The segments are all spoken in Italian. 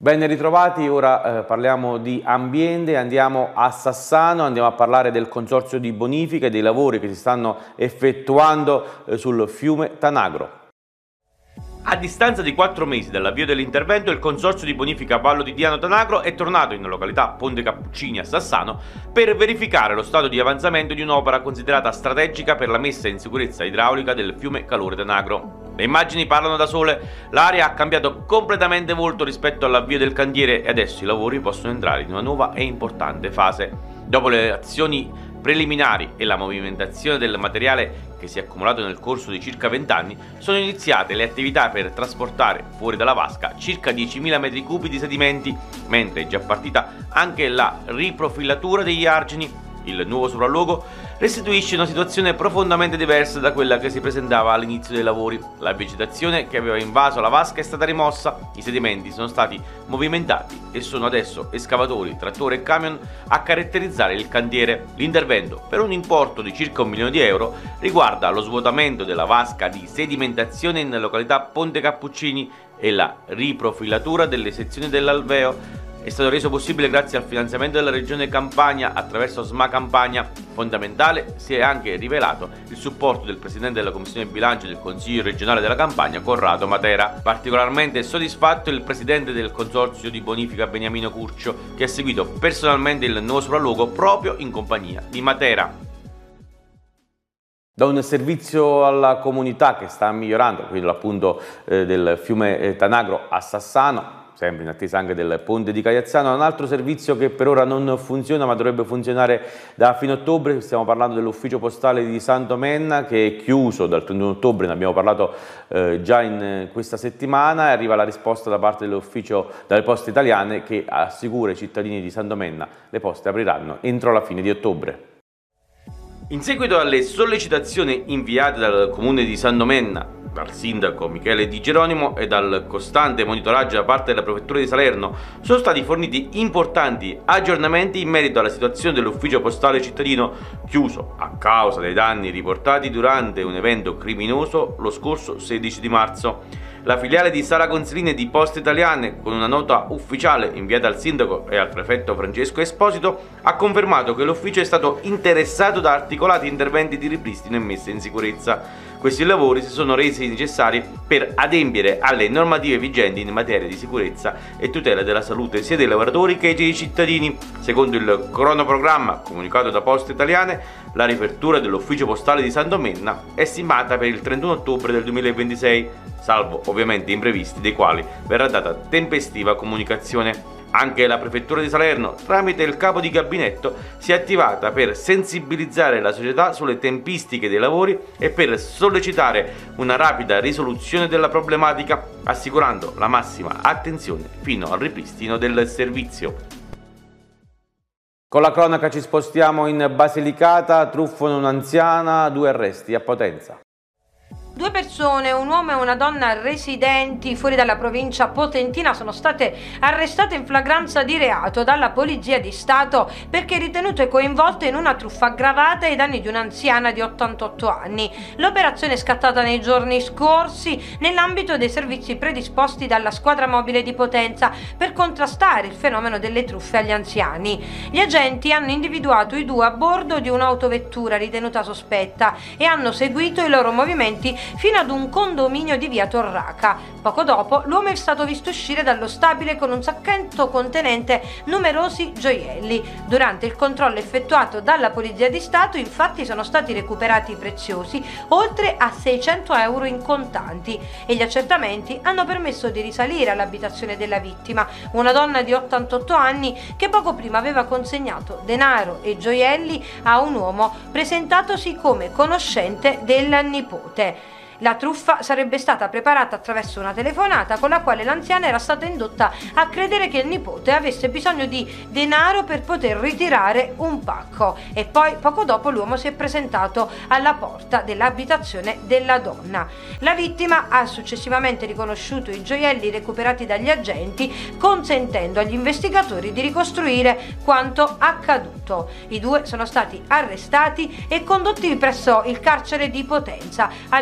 Ben ritrovati, ora parliamo di ambiente, andiamo a Sassano, andiamo a parlare del consorzio di bonifica e dei lavori che si stanno effettuando sul fiume Tanagro. A distanza di 4 mesi dall'avvio dell'intervento, il consorzio di bonifica Vallo di Diano Tanagro è tornato in località Ponte Cappuccini a Sassano per verificare lo stato di avanzamento di un'opera considerata strategica per la messa in sicurezza idraulica del fiume Calore Tanagro. Le immagini parlano da sole, l'area ha cambiato completamente volto rispetto all'avvio del cantiere e adesso i lavori possono entrare in una nuova e importante fase. Dopo le azioni preliminari e la movimentazione del materiale che si è accumulato nel corso di circa 20 anni, sono iniziate le attività per trasportare fuori dalla vasca circa 10.000 metri cubi di sedimenti, mentre è già partita anche la riprofilatura degli argini. Il nuovo sopralluogo restituisce una situazione profondamente diversa da quella che si presentava all'inizio dei lavori. La vegetazione che aveva invaso la vasca è stata rimossa, i sedimenti sono stati movimentati e sono adesso escavatori, trattori e camion a caratterizzare il cantiere. L'intervento, per un importo di circa 1 milione di euro, riguarda lo svuotamento della vasca di sedimentazione in località Ponte Cappuccini e la riprofilatura delle sezioni dell'alveo. È stato reso possibile grazie al finanziamento della Regione Campania attraverso SMA Campania. Fondamentale si è anche rivelato il supporto del Presidente della Commissione Bilancio del Consiglio regionale della Campania, Corrado Matera. Particolarmente soddisfatto il Presidente del Consorzio di bonifica Beniamino Curcio, che ha seguito personalmente il nuovo sopralluogo proprio in compagnia di Matera. Da un servizio alla comunità che sta migliorando, quello appunto del fiume Tanagro a Sassano, sempre in attesa anche del ponte di Caiazzano, un altro servizio che per ora non funziona ma dovrebbe funzionare da fine ottobre. Stiamo parlando dell'ufficio postale di San Domenna, che è chiuso dal 31 ottobre, ne abbiamo parlato già in questa settimana, e arriva la risposta da parte dell'ufficio dalle Poste Italiane che assicura ai cittadini di San Domenna le poste apriranno entro la fine di ottobre. In seguito alle sollecitazioni inviate dal comune di San Domenna, dal sindaco Michele Di Geronimo e dal costante monitoraggio da parte della prefettura di Salerno, sono stati forniti importanti aggiornamenti in merito alla situazione dell'ufficio postale cittadino chiuso a causa dei danni riportati durante un evento criminoso lo scorso 16 di marzo. La filiale di Sala Consiline di Poste Italiane, con una nota ufficiale inviata al sindaco e al prefetto Francesco Esposito, ha confermato che l'ufficio è stato interessato da articolati interventi di ripristino e messa in sicurezza. Questi lavori si sono resi necessari per adempiere alle normative vigenti in materia di sicurezza e tutela della salute sia dei lavoratori che dei cittadini. Secondo il cronoprogramma comunicato da Poste Italiane, la riapertura dell'ufficio postale di San Domenna è stimata per il 31 ottobre del 2026, salvo ovviamente imprevisti dei quali verrà data tempestiva comunicazione. Anche la prefettura di Salerno, tramite il capo di gabinetto, si è attivata per sensibilizzare la società sulle tempistiche dei lavori e per sollecitare una rapida risoluzione della problematica, assicurando la massima attenzione fino al ripristino del servizio. Con la cronaca ci spostiamo in Basilicata, truffano un'anziana, 2 arresti a Potenza. 2 persone, un uomo e una donna residenti fuori dalla provincia potentina, sono state arrestate in flagranza di reato dalla Polizia di Stato perché ritenute coinvolte in una truffa aggravata ai danni di un'anziana di 88 anni. L'operazione è scattata nei giorni scorsi nell'ambito dei servizi predisposti dalla squadra mobile di Potenza per contrastare il fenomeno delle truffe agli anziani. Gli agenti hanno individuato i 2 a bordo di un'autovettura ritenuta sospetta e hanno seguito i loro movimenti fino ad un condominio di via Torraca. Poco dopo l'uomo è stato visto uscire dallo stabile con un sacchetto contenente numerosi gioielli. Durante il controllo effettuato dalla Polizia di Stato, infatti, sono stati recuperati preziosi oltre a 600 euro in contanti e gli accertamenti hanno permesso di risalire all'abitazione della vittima, una donna di 88 anni che poco prima aveva consegnato denaro e gioielli a un uomo presentatosi come conoscente del nipote. La truffa sarebbe stata preparata attraverso una telefonata con la quale l'anziana era stata indotta a credere che il nipote avesse bisogno di denaro per poter ritirare un pacco e poi poco dopo l'uomo si è presentato alla porta dell'abitazione della donna. La vittima ha successivamente riconosciuto i gioielli recuperati dagli agenti, consentendo agli investigatori di ricostruire quanto accaduto. I 2 sono stati arrestati e condotti presso il carcere di Potenza a disposizione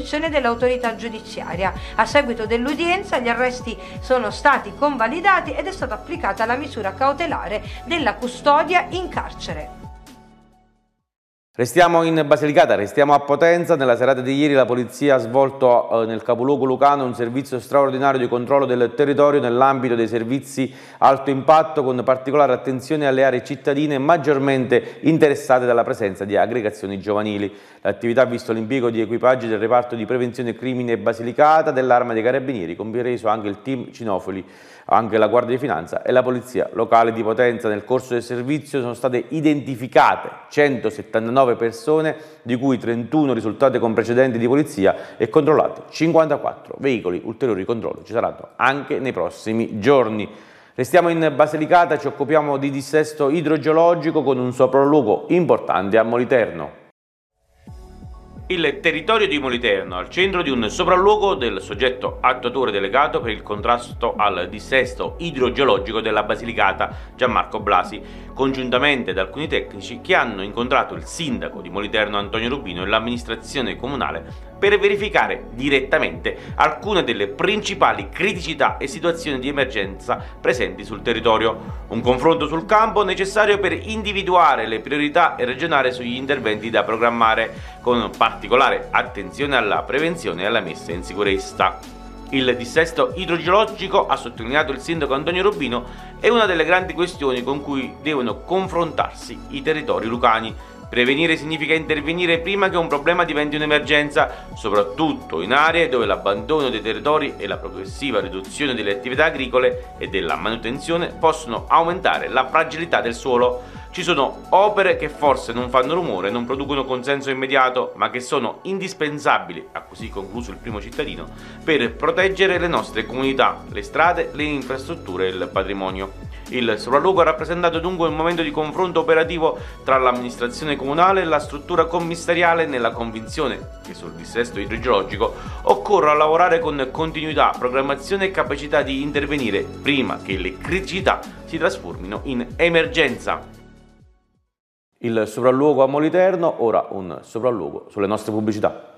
disposizione dell'autorità giudiziaria. A seguito dell'udienza gli arresti sono stati convalidati ed è stata applicata la misura cautelare della custodia in carcere. Restiamo in Basilicata, restiamo a Potenza. Nella serata di ieri la polizia ha svolto nel capoluogo lucano un servizio straordinario di controllo del territorio nell'ambito dei servizi alto impatto, con particolare attenzione alle aree cittadine maggiormente interessate dalla presenza di aggregazioni giovanili. L'attività ha visto l'impiego di equipaggi del reparto di prevenzione crimine Basilicata, dell'Arma dei Carabinieri, compreso anche il team cinofili, anche la Guardia di Finanza e la Polizia Locale di Potenza. Nel corso del servizio sono state identificate 179 persone, di cui 31 risultate con precedenti di polizia, e controllati 54 veicoli. Ulteriori controlli ci saranno anche nei prossimi giorni. Restiamo in Basilicata, ci occupiamo di dissesto idrogeologico con un sopralluogo importante a Moliterno. Il territorio di Moliterno al centro di un sopralluogo del soggetto attuatore delegato per il contrasto al dissesto idrogeologico della Basilicata, Gianmarco Blasi, congiuntamente ad alcuni tecnici che hanno incontrato il sindaco di Moliterno Antonio Rubino e l'amministrazione comunale per verificare direttamente alcune delle principali criticità e situazioni di emergenza presenti sul territorio. Un confronto sul campo necessario per individuare le priorità e ragionare sugli interventi da programmare, con particolare attenzione alla prevenzione e alla messa in sicurezza. Il dissesto idrogeologico, ha sottolineato il sindaco Antonio Rubino, è una delle grandi questioni con cui devono confrontarsi i territori lucani. Prevenire significa intervenire prima che un problema diventi un'emergenza, soprattutto in aree dove l'abbandono dei territori e la progressiva riduzione delle attività agricole e della manutenzione possono aumentare la fragilità del suolo. Ci sono opere che forse non fanno rumore, non producono consenso immediato, ma che sono indispensabili, ha così concluso il primo cittadino, per proteggere le nostre comunità, le strade, le infrastrutture e il patrimonio. Il sopralluogo ha rappresentato dunque un momento di confronto operativo tra l'amministrazione comunale e la struttura commissariale, nella convinzione che sul dissesto idrogeologico occorra lavorare con continuità, programmazione e capacità di intervenire prima che le criticità si trasformino in emergenza. Il sopralluogo a Moliterno, ora un sopralluogo sulle nostre pubblicità.